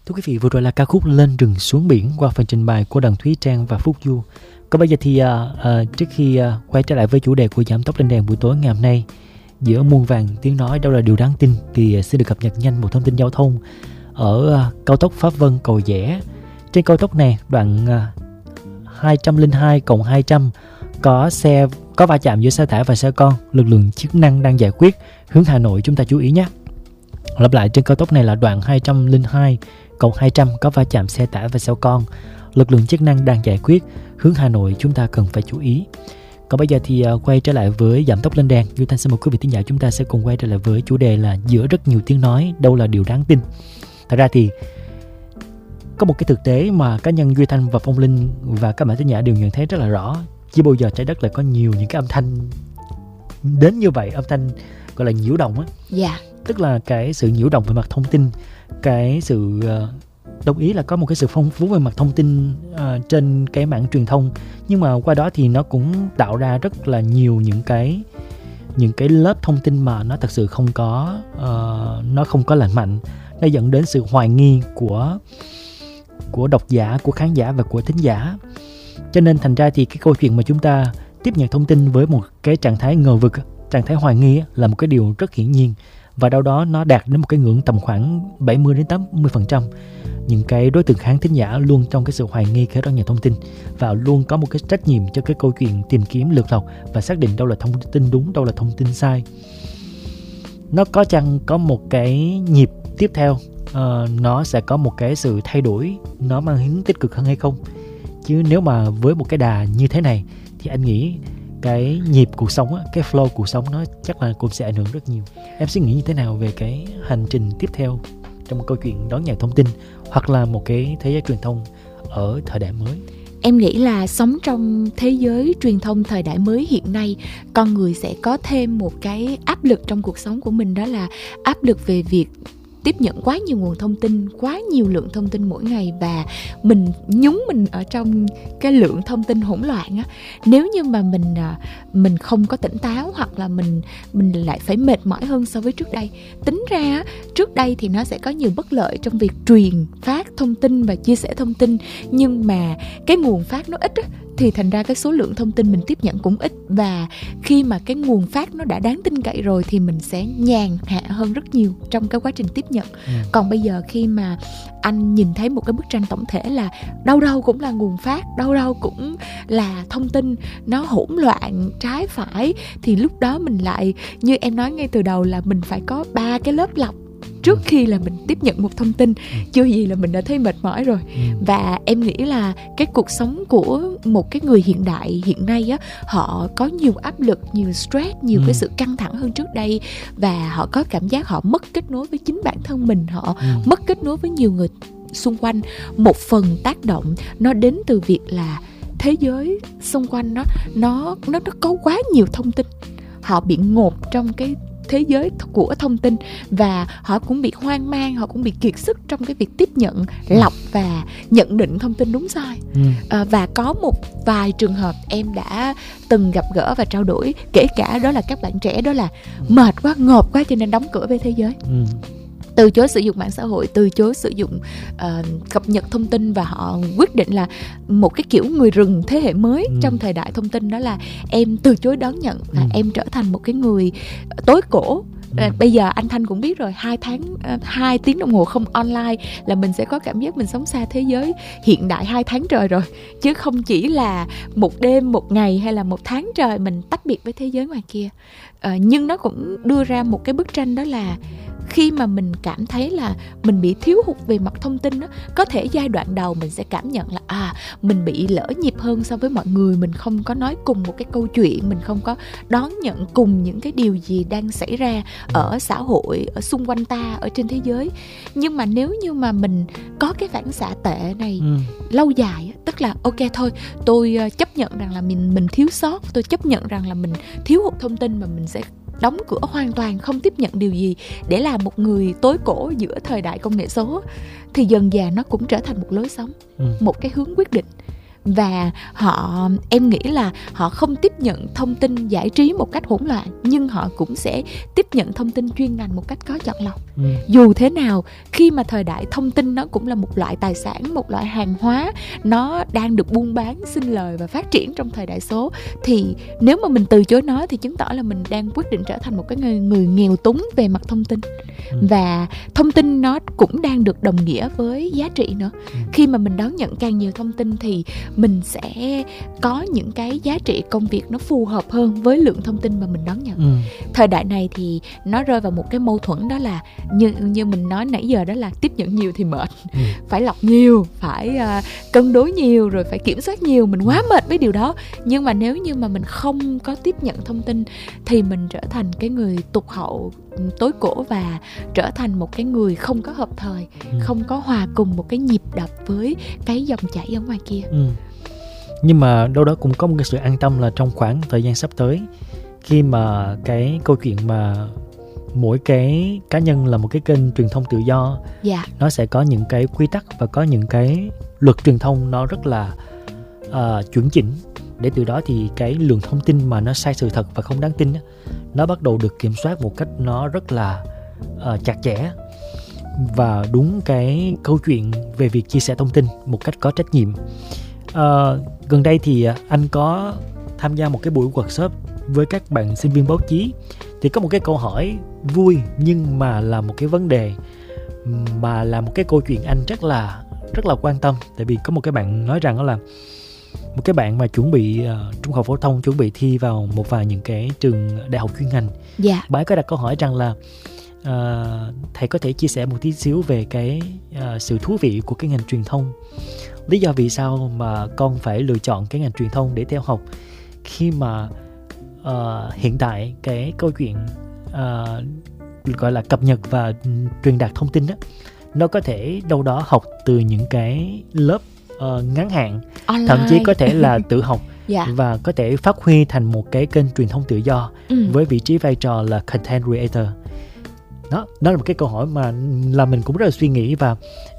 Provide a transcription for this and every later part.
Thưa quý vị, vừa rồi là ca khúc Lên Rừng Xuống Biển qua phần trình bày của Đặng Thúy Trang và Phúc Du. Còn bây giờ thì trước khi quay trở lại với chủ đề của Giảm Tốc Lên Đèn buổi tối ngày hôm nay, giữa muôn vàn tiếng nói đâu là điều đáng tin, thì xin được cập nhật nhanh một thông tin giao thông ở cao tốc Pháp Vân Cầu Giẽ. Trên cao tốc này, đoạn 202+200 có va chạm giữa xe tải và xe con, lực lượng chức năng đang giải quyết, hướng Hà Nội chúng ta chú ý nhé. Lặp lại, trên cao tốc này là đoạn 202+200 có va chạm xe tải và xe con, lực lượng chức năng đang giải quyết, hướng Hà Nội chúng ta cần phải chú ý. Còn bây giờ thì quay trở lại với Giảm Tốc Lên Đèn. Duy Thanh xin mời quý vị thính giả chúng ta sẽ cùng quay trở lại với chủ đề là giữa rất nhiều tiếng nói, đâu là điều đáng tin. Thật ra thì có một cái thực tế mà cá nhân Duy Thanh và Phong Linh và các bạn thính giả đều nhận thấy rất là rõ. Chưa bao giờ trái đất lại có nhiều những cái âm thanh đến như vậy, âm thanh gọi là nhiễu động á. Dạ. Tức là cái sự nhiễu động về mặt thông tin, cái sự đồng ý là có một cái sự phong phú về mặt thông tin trên cái mảng truyền thông, nhưng mà qua đó thì nó cũng tạo ra rất là nhiều những cái lớp thông tin mà nó thật sự nó không có lành mạnh, nó dẫn đến sự hoài nghi của độc giả, của khán giả và của thính giả. Cho nên thành ra thì cái câu chuyện mà chúng ta tiếp nhận thông tin với một cái trạng thái ngờ vực, trạng thái hoài nghi là một cái điều rất hiển nhiên, và đâu đó nó đạt đến một cái ngưỡng tầm khoảng 70-80%. Những cái đối tượng khán thính giả luôn trong cái sự hoài nghi khi đón nhận thông tin, và luôn có một cái trách nhiệm cho cái câu chuyện tìm kiếm lược lọc và xác định đâu là thông tin đúng, đâu là thông tin sai. Nó có chăng có một cái nhịp tiếp theo, nó sẽ có một cái sự thay đổi, nó mang hướng tích cực hơn hay không? Chứ nếu mà với một cái đà như thế này thì anh nghĩ cái nhịp cuộc sống á, cái flow cuộc sống nó chắc là cũng sẽ ảnh hưởng rất nhiều. Em suy nghĩ như thế nào về cái hành trình tiếp theo trong một câu chuyện đón nhận thông tin hoặc là một cái thế giới truyền thông ở thời đại mới? Em nghĩ là sống trong thế giới truyền thông thời đại mới hiện nay, con người sẽ có thêm một cái áp lực trong cuộc sống của mình, đó là áp lực về việc tiếp nhận quá nhiều nguồn thông tin, quá nhiều lượng thông tin mỗi ngày, và mình nhúng mình ở trong cái lượng thông tin hỗn loạn á. Nếu như mà mình không có tỉnh táo, hoặc là mình lại phải mệt mỏi hơn so với trước đây. Tính ra á, trước đây thì nó sẽ có nhiều bất lợi trong việc truyền phát thông tin và chia sẻ thông tin, nhưng mà cái nguồn phát nó ít á, thì thành ra cái số lượng thông tin mình tiếp nhận cũng ít, và khi mà cái nguồn phát nó đã đáng tin cậy rồi thì mình sẽ nhàn hạ hơn rất nhiều trong cái quá trình tiếp nhận. Còn bây giờ khi mà anh nhìn thấy một cái bức tranh tổng thể là đâu đâu cũng là nguồn phát, đâu đâu cũng là thông tin, nó hỗn loạn trái phải, thì lúc đó mình lại, như em nói ngay từ đầu, là mình phải có 3 cái lớp lọc trước khi là mình tiếp nhận một thông tin. Chưa gì là mình đã thấy mệt mỏi rồi. Và em nghĩ là cái cuộc sống của một cái người hiện đại hiện nay á, họ có nhiều áp lực, nhiều stress, nhiều cái sự căng thẳng hơn trước đây, và họ có cảm giác họ mất kết nối với chính bản thân mình, họ mất kết nối với nhiều người xung quanh. Một phần tác động nó đến từ việc là thế giới xung quanh nó có quá nhiều thông tin, họ bị ngộp trong cái thế giới của thông tin, và họ cũng bị hoang mang, họ cũng bị kiệt sức trong cái việc tiếp nhận, lọc và nhận định thông tin đúng sai. Và có một vài trường hợp em đã từng gặp gỡ và trao đổi, kể cả đó là các bạn trẻ, đó là mệt quá, ngộp quá cho nên đóng cửa với thế giới, từ chối sử dụng mạng xã hội, từ chối sử dụng cập nhật thông tin, và họ quyết định là một cái kiểu người rừng thế hệ mới trong thời đại thông tin, đó là em từ chối đón nhận và em trở thành một cái người tối cổ. Bây giờ anh Thanh cũng biết rồi, 2 tiếng đồng hồ không online là mình sẽ có cảm giác mình sống xa thế giới hiện đại 2 tháng trời rồi, chứ không chỉ là một đêm, một ngày hay là 1 tháng trời mình tách biệt với thế giới ngoài kia. Nhưng nó cũng đưa ra một cái bức tranh, đó là khi mà mình cảm thấy là mình bị thiếu hụt về mặt thông tin đó, có thể giai đoạn đầu mình sẽ cảm nhận là mình bị lỡ nhịp hơn so với mọi người, mình không có nói cùng một cái câu chuyện, mình không có đón nhận cùng những cái điều gì đang xảy ra ở xã hội, ở xung quanh ta, ở trên thế giới. Nhưng mà nếu như mà mình có cái phản xạ tệ này lâu dài, tức là ok thôi, tôi chấp nhận rằng là mình thiếu sót, tôi chấp nhận rằng là mình thiếu hụt thông tin, mà mình sẽ đóng cửa hoàn toàn, không tiếp nhận điều gì để là một người tối cổ giữa thời đại công nghệ số, thì dần dà nó cũng trở thành một lối sống, một cái hướng quyết định. và em nghĩ là họ không tiếp nhận thông tin giải trí một cách hỗn loạn, nhưng họ cũng sẽ tiếp nhận thông tin chuyên ngành một cách có chọn lọc. Dù thế nào, khi mà thời đại thông tin nó cũng là một loại tài sản, một loại hàng hóa, nó đang được buôn bán, sinh lời và phát triển trong thời đại số, thì nếu mà mình từ chối nó thì chứng tỏ là mình đang quyết định trở thành một cái người nghèo túng về mặt thông tin. Và thông tin nó cũng đang được đồng nghĩa với giá trị nữa. Khi mà mình đón nhận càng nhiều thông tin thì mình sẽ có những cái giá trị công việc nó phù hợp hơn với lượng thông tin mà mình đón nhận. Thời đại này thì nó rơi vào một cái mâu thuẫn, đó là như mình nói nãy giờ, đó là tiếp nhận nhiều thì mệt, phải lọc nhiều, phải cân đối nhiều, rồi phải kiểm soát nhiều. Mình quá mệt với điều đó. Nhưng mà nếu như mà mình không có tiếp nhận thông tin thì mình trở thành cái người tụt hậu, tối cổ, và trở thành một cái người không có hợp thời, không có hòa cùng một cái nhịp đập với cái dòng chảy ở ngoài kia. Nhưng mà đâu đó cũng có một cái sự an tâm là trong khoảng thời gian sắp tới, khi mà cái câu chuyện mà mỗi cái cá nhân là một cái kênh truyền thông tự do, nó sẽ có những cái quy tắc và có những cái luật truyền thông nó rất là chuẩn chỉnh, để từ đó thì cái lượng thông tin mà nó sai sự thật và không đáng tin nó bắt đầu được kiểm soát một cách nó rất là chặt chẽ và đúng cái câu chuyện về việc chia sẻ thông tin một cách có trách nhiệm. Gần đây thì anh có tham gia một cái buổi workshop với các bạn sinh viên báo chí, thì có một cái câu hỏi vui nhưng mà là một cái vấn đề, mà là một cái câu chuyện anh rất là quan tâm. Tại vì có một cái bạn nói rằng đó là một cái bạn mà chuẩn bị trung học phổ thông, chuẩn bị thi vào một vài những cái trường đại học chuyên ngành. Bạn ấy có đặt câu hỏi rằng là thầy có thể chia sẻ một tí xíu về cái sự thú vị của cái ngành truyền thông, lý do vì sao mà con phải lựa chọn cái ngành truyền thông để theo học, khi mà hiện tại cái câu chuyện gọi là cập nhật và truyền đạt thông tin nó có thể đâu đó học từ những cái lớp ngắn hạn, online, thậm chí có thể là tự học và có thể phát huy thành một cái kênh truyền thông tự do với vị trí vai trò là content creator. Đó là một cái câu hỏi mà là mình cũng rất là suy nghĩ, và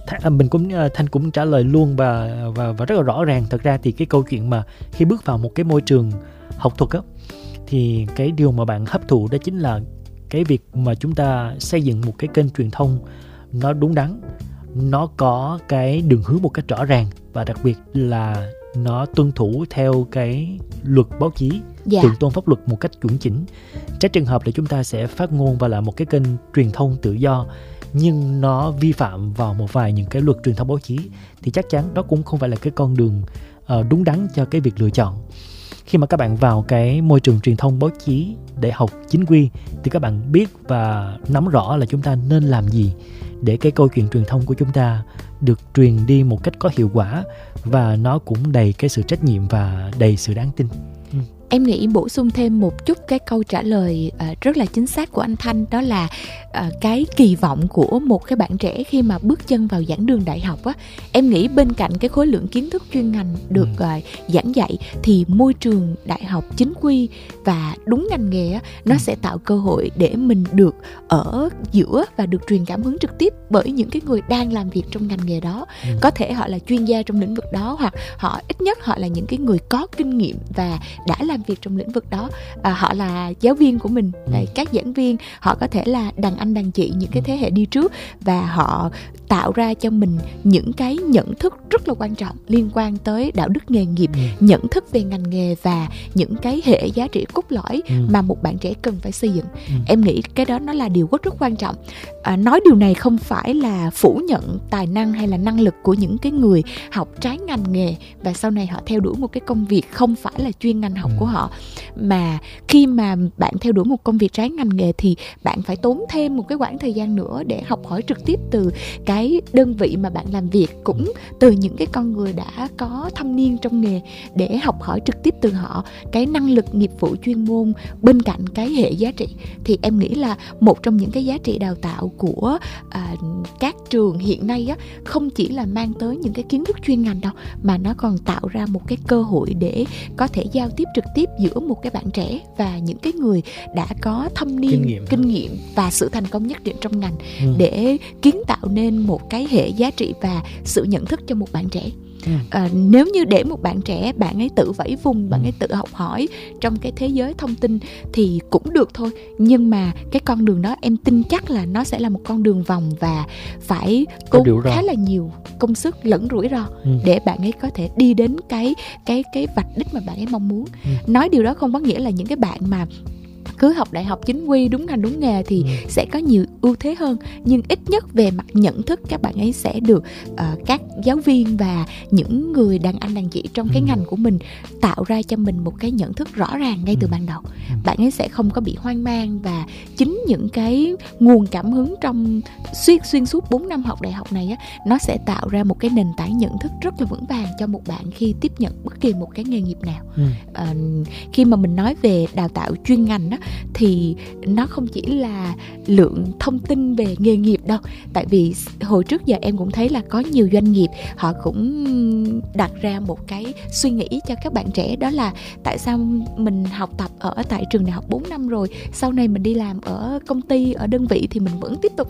Thanh cũng trả lời luôn và rất là rõ ràng. Thật ra thì cái câu chuyện mà khi bước vào một cái môi trường học thuật thì cái điều mà bạn hấp thụ đó chính là cái việc mà chúng ta xây dựng một cái kênh truyền thông nó đúng đắn, nó có cái đường hướng một cách rõ ràng, và đặc biệt là nó tuân thủ theo cái luật báo chí, thượng tôn pháp luật một cách chuẩn chỉnh. Tránh trường hợp là chúng ta sẽ phát ngôn và là một cái kênh truyền thông tự do nhưng nó vi phạm vào một vài những cái luật truyền thông báo chí, thì chắc chắn đó cũng không phải là cái con đường đúng đắn cho cái việc lựa chọn. Khi mà các bạn vào cái môi trường truyền thông báo chí để học chính quy thì các bạn biết và nắm rõ là chúng ta nên làm gì để cái câu chuyện truyền thông của chúng ta được truyền đi một cách có hiệu quả, và nó cũng đầy cái sự trách nhiệm và đầy sự đáng tin. Em nghĩ bổ sung thêm một chút cái câu trả lời rất là chính xác của anh Thanh, đó là cái kỳ vọng của một cái bạn trẻ khi mà bước chân vào giảng đường đại học á. Em nghĩ bên cạnh cái khối lượng kiến thức chuyên ngành được giảng dạy thì môi trường đại học chính quy và đúng ngành nghề á, nó sẽ tạo cơ hội để mình được ở giữa và được truyền cảm hứng trực tiếp bởi những cái người đang làm việc trong ngành nghề đó. Có thể họ là chuyên gia trong lĩnh vực đó, hoặc họ ít nhất họ là những cái người có kinh nghiệm và đã làm việc trong lĩnh vực đó. Họ là giáo viên của mình, các giảng viên, họ có thể là đàn anh đàn chị những cái thế hệ đi trước, và họ tạo ra cho mình những cái nhận thức rất là quan trọng liên quan tới đạo đức nghề nghiệp, nhận thức về ngành nghề và những cái hệ giá trị cốt lõi mà một bạn trẻ cần phải xây dựng. Em nghĩ cái đó nó là điều rất quan trọng. Nói điều này không phải là phủ nhận tài năng hay là năng lực của những cái người học trái ngành nghề và sau này họ theo đuổi một cái công việc không phải là chuyên ngành học của họ, mà khi mà bạn theo đuổi một công việc trái ngành nghề thì bạn phải tốn thêm một cái quãng thời gian nữa để học hỏi trực tiếp từ cái đơn vị mà bạn làm việc, cũng từ những cái con người đã có thâm niên trong nghề, để học hỏi trực tiếp từ họ cái năng lực nghiệp vụ chuyên môn bên cạnh cái hệ giá trị. Thì em nghĩ là một trong những cái giá trị đào tạo của các trường hiện nay á, không chỉ là mang tới những cái kiến thức chuyên ngành đâu, mà nó còn tạo ra một cái cơ hội để có thể giao tiếp trực tiếp giữa một cái bạn trẻ và những cái người đã có thâm niên, kinh nghiệm và sự thành công nhất định trong ngành, để kiến tạo nên một cái hệ giá trị và sự nhận thức cho một bạn trẻ. Nếu như để một bạn trẻ, bạn ấy tự vẫy vùng, bạn ấy tự học hỏi trong cái thế giới thông tin thì cũng được thôi, nhưng mà cái con đường đó em tin chắc là nó sẽ là một con đường vòng và phải tốn khá là nhiều công sức lẫn rủi ro để bạn ấy có thể đi đến cái vạch đích mà bạn ấy mong muốn. Nói điều đó không có nghĩa là những cái bạn mà cứ học đại học chính quy đúng ngành đúng nghề thì sẽ có nhiều ưu thế hơn, nhưng ít nhất về mặt nhận thức các bạn ấy sẽ được các giáo viên và những người đàn anh đàn chị trong cái ngành của mình tạo ra cho mình một cái nhận thức rõ ràng ngay từ ban đầu. Bạn ấy sẽ không có bị hoang mang, và chính những cái nguồn cảm hứng trong xuyên suốt 4 năm học đại học này á, nó sẽ tạo ra một cái nền tảng nhận thức rất là vững vàng cho một bạn khi tiếp nhận bất kỳ một cái nghề nghiệp nào. Khi mà mình nói về đào tạo chuyên ngành á, thì nó không chỉ là lượng thông tin về nghề nghiệp đâu. Tại vì hồi trước giờ em cũng thấy là có nhiều doanh nghiệp họ cũng đặt ra một cái suy nghĩ cho các bạn trẻ, đó là tại sao mình học tập ở tại trường đại học 4 năm rồi, sau này mình đi làm ở công ty, ở đơn vị thì mình vẫn tiếp tục